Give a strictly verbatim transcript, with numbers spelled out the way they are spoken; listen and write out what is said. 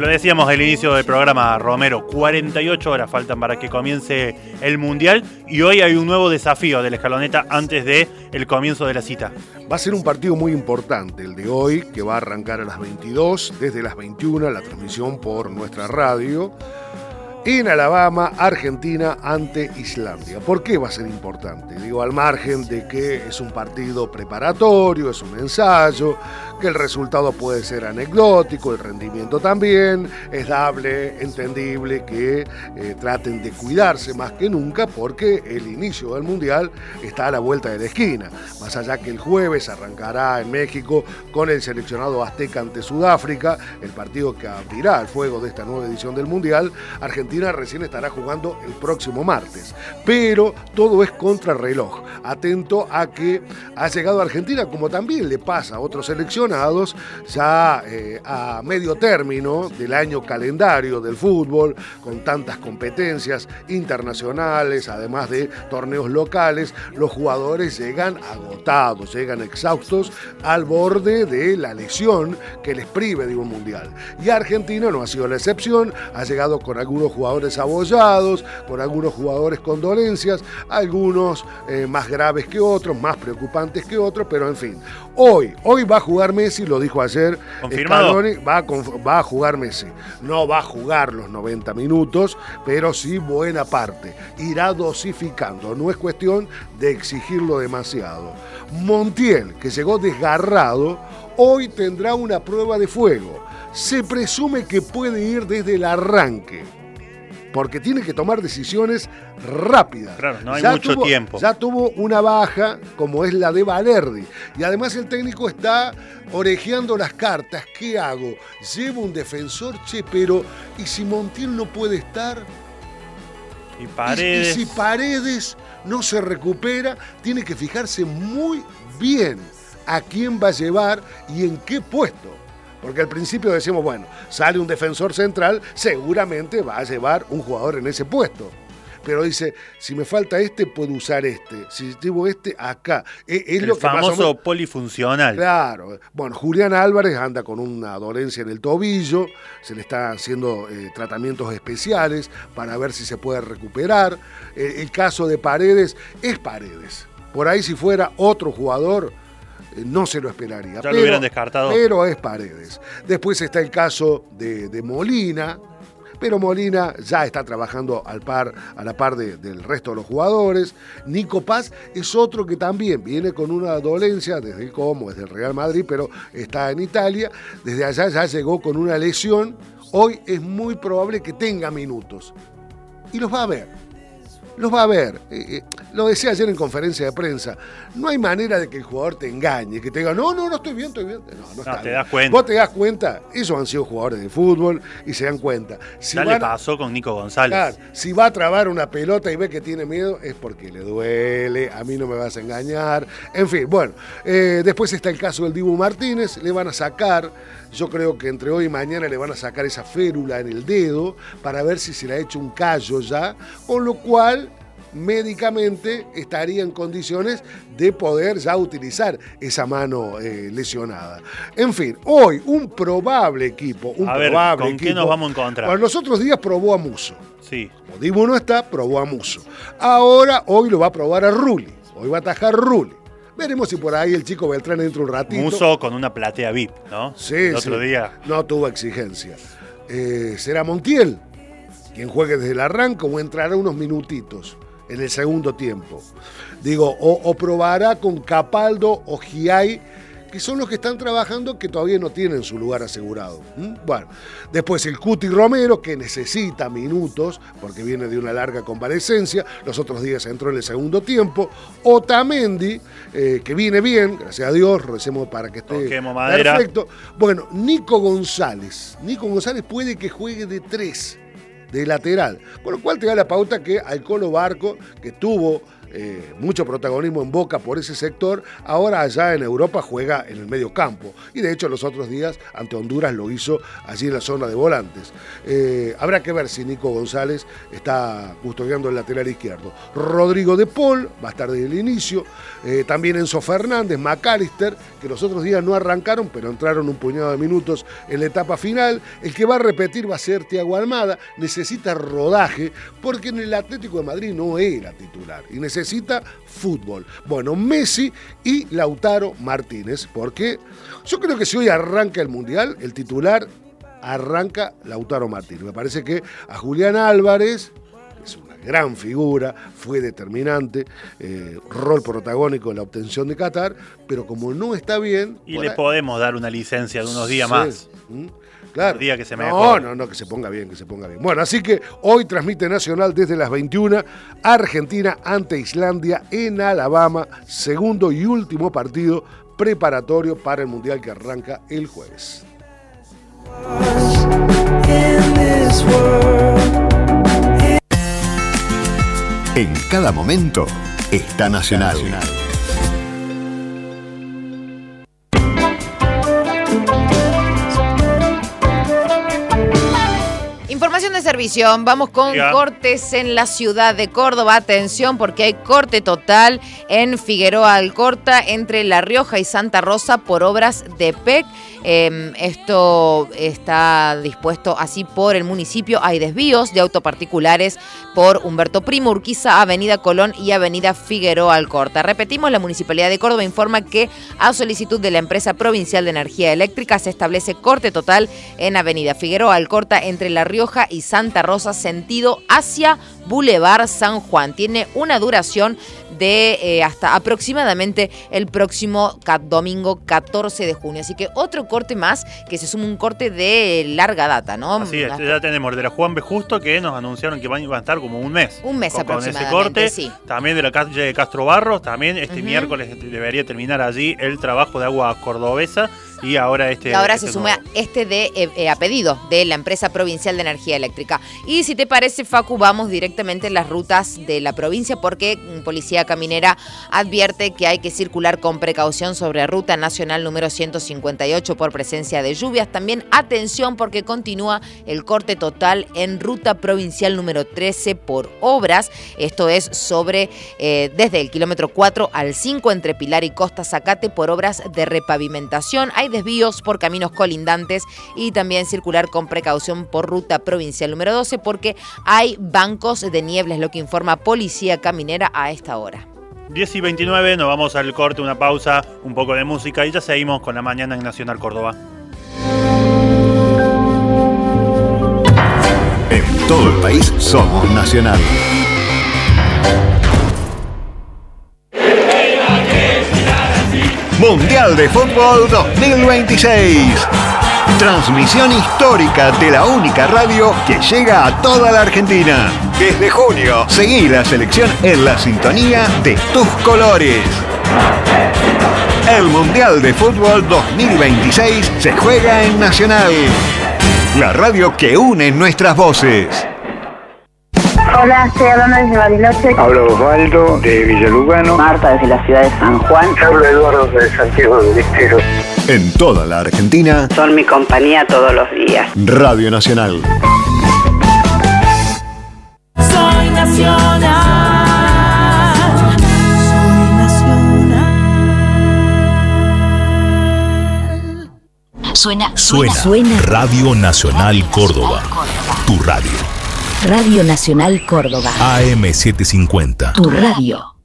Lo decíamos al inicio del programa, Romero, cuarenta y ocho horas faltan para que comience el Mundial y hoy hay un nuevo desafío de la Escaloneta antes del comienzo de la cita. Va a ser un partido muy importante el de hoy, que va a arrancar a las veintidós, desde las veintiuna, la transmisión por nuestra radio. En Alabama, Argentina ante Islandia. ¿Por qué va a ser importante? Digo, al margen de que es un partido preparatorio, es un ensayo, que el resultado puede ser anecdótico, el rendimiento también, es dable, entendible que eh, traten de cuidarse más que nunca porque el inicio del Mundial está a la vuelta de la esquina. Más allá que el jueves arrancará en México con el seleccionado azteca ante Sudáfrica, el partido que abrirá el fuego de esta nueva edición del Mundial, Argentina recién estará jugando el próximo martes. Pero todo es contrarreloj. Atento a que ha llegado a Argentina, como también le pasa a otros seleccionados, ya eh, a medio término del año calendario del fútbol, con tantas competencias internacionales, además de torneos locales, los jugadores llegan agotados, llegan exhaustos al borde de la lesión que les prive de un mundial. Y Argentina no ha sido la excepción, ha llegado con algunos jugadores abollados, con algunos jugadores con dolencias, algunos eh, más graves que otros, más preocupantes que otros, pero en fin. Hoy, hoy va a jugar Messi, lo dijo ayer. ¿Confirmado? Scaloni, va, a, va a jugar Messi. No va a jugar los noventa minutos, pero sí buena parte. Irá dosificando, no es cuestión de exigirlo demasiado. Montiel, que llegó desgarrado, hoy tendrá una prueba de fuego. Se presume que puede ir desde el arranque, porque tiene que tomar decisiones rápidas. Claro, no hay ya mucho tuvo, tiempo. Ya tuvo una baja, como es la de Valerdi. Y además el técnico está orejeando las cartas. ¿Qué hago? Llevo un defensor, che, pero ¿y si Montiel no puede estar? Y Paredes. Y, y si Paredes no se recupera, tiene que fijarse muy bien a quién va a llevar y en qué puesto. Porque al principio decimos, bueno, sale un defensor central, seguramente va a llevar un jugador en ese puesto. Pero dice, si me falta este, puedo usar este. Si llevo este, acá. Es, es el lo que famoso más o menos... polifuncional. Claro. Bueno, Julián Álvarez anda con una dolencia en el tobillo, se le están haciendo eh, tratamientos especiales para ver si se puede recuperar. Eh, el caso de Paredes es Paredes. Por ahí si fuera otro jugador, no se lo esperaría. Ya pero, lo hubieran descartado. Pero es Paredes. Después está el caso de, de Molina, pero Molina ya está trabajando al par, a la par de, del resto de los jugadores. Nico Paz es otro que también viene con una dolencia desde el Como, desde el Real Madrid, pero está en Italia. Desde allá ya llegó con una lesión. Hoy es muy probable que tenga minutos. Y los va a ver. Los va a ver. Eh, eh, lo decía ayer en conferencia de prensa. No hay manera de que el jugador te engañe, que te diga, no, no, no estoy bien, estoy bien. No, no, no está te bien. das cuenta. Vos te das cuenta. Esos han sido jugadores de fútbol y se dan cuenta. Si ya van, le pasó con Nico González. Claro, si va a trabar una pelota y ve que tiene miedo, es porque le duele, a mí no me vas a engañar. En fin, bueno. Eh, después está el caso del Dibu Martínez. Le van a sacar, yo creo que entre hoy y mañana le van a sacar esa férula en el dedo para ver si se le ha hecho un callo ya, con lo cual médicamente estaría en condiciones de poder ya utilizar esa mano eh, lesionada. En fin, hoy un probable equipo, un a ver, probable ¿con equipo, qué nos vamos a encontrar? Bueno, los otros días probó a Musso. Sí. Como Dibu no está, probó a Musso. Ahora, hoy lo va a probar a Rulli. Hoy va a atajar Rulli. Veremos si por ahí el chico Beltrán entra un ratito. Musso con una platea V I P, ¿no? Sí, el otro sí. día. No tuvo exigencia. Eh, ¿Será Montiel quien juegue desde el arranque o entrará unos minutitos en el segundo tiempo? Digo, o, o probará con Capaldo o Giai, que son los que están trabajando, que todavía no tienen su lugar asegurado. ¿Mm? Bueno, después el Cuti Romero, que necesita minutos, porque viene de una larga convalecencia, los otros días entró en el segundo tiempo. Otamendi, eh, que viene bien, gracias a Dios, recemos para que esté Toquemos madera. perfecto. Bueno, Nico González. Nico González puede que juegue de tres, de lateral, con lo cual te da la pauta que al Colo Barco, que tuvo eh, mucho protagonismo en Boca por ese sector, ahora allá en Europa juega en el medio campo. Y de hecho los otros días ante Honduras lo hizo allí en la zona de volantes. Eh, habrá que ver si Nico González está custodiando el lateral izquierdo. Rodrigo de Paul va a estar desde el inicio. Eh, también Enzo Fernández, McAllister, que los otros días no arrancaron, pero entraron un puñado de minutos en la etapa final. El que va a repetir va a ser Thiago Almada. Necesita rodaje, porque en el Atlético de Madrid no era titular y necesita fútbol. Bueno, Messi y Lautaro Martínez, porque yo creo que si hoy arranca el Mundial, el titular arranca Lautaro Martínez. Me parece que a Julián Álvarez, que es una gran figura, fue determinante, eh, rol protagónico en la obtención de Qatar, pero como no está bien... Y le ahí podemos dar una licencia de unos días sí, más. ¿Mm? Claro. El día que se me no, no, no, que se ponga bien, que se ponga bien. Bueno, así que hoy transmite Nacional desde las veintiuna, Argentina ante Islandia en Alabama, segundo y último partido preparatorio para el Mundial que arranca el jueves. En cada momento está Nacional. Nacional. Información de servicio, vamos con yeah. cortes en la ciudad de Córdoba. Atención porque hay corte total en Figueroa Alcorta entre La Rioja y Santa Rosa por obras de P E C. Eh, esto está dispuesto así por el municipio. Hay desvíos de autoparticulares por Humberto Primo, Urquiza, Avenida Colón y Avenida Figueroa Alcorta. Repetimos, la Municipalidad de Córdoba informa que a solicitud de la Empresa Provincial de Energía Eléctrica se establece corte total en Avenida Figueroa Alcorta entre La Rioja y Santa Rosa, sentido hacia Boulevard San Juan. Tiene una duración de eh, hasta aproximadamente el próximo domingo catorce de junio. Así que otro corte más, que se suma un corte de larga data, ¿no? Así es, ya tenemos de la Juan B. Justo, que nos anunciaron que van a estar como un mes. Un mes con, aproximadamente, con ese corte. Sí. También de la calle de Castro Barros, también este uh-huh. miércoles debería terminar allí el trabajo de agua cordobesa. Y ahora este. Y ahora este se suma nuevo. este de eh, a pedido de la Empresa Provincial de Energía Eléctrica. Y si te parece, Facu, vamos directamente en las rutas de la provincia, porque Policía Caminera advierte que hay que circular con precaución sobre Ruta Nacional número ciento cincuenta y ocho por presencia de lluvias. También atención porque continúa el corte total en Ruta Provincial número trece por obras. Esto es sobre eh, desde el kilómetro cuatro al cinco entre Pilar y Costa Zacate por obras de repavimentación. Hay desvíos por caminos colindantes y también circular con precaución por Ruta Provincial número doce porque hay bancos de niebla, es lo que informa Policía Caminera a esta hora. diez y veintinueve, nos vamos al corte, una pausa, un poco de música y ya seguimos con la mañana en Nacional Córdoba. En todo el país somos Nacional. Mundial de Fútbol dos mil veintiséis. Transmisión histórica de la única radio que llega a toda la Argentina. Desde junio, seguí la selección en la sintonía de tus colores. El Mundial de Fútbol dos mil veintiséis se juega en Nacional. La radio que une nuestras voces. Hola, estoy hablando desde Bariloche. Hablo Osvaldo de Villalugano. Marta desde la ciudad de San Juan. Hablo Eduardo de Santiago del Estero. En toda la Argentina. Son mi compañía todos los días. Radio Nacional. Soy Nacional. Soy Nacional. Suena, suena, suena. Radio Nacional Córdoba. Tu radio. Radio Nacional Córdoba. A M setecientos cincuenta. Tu radio.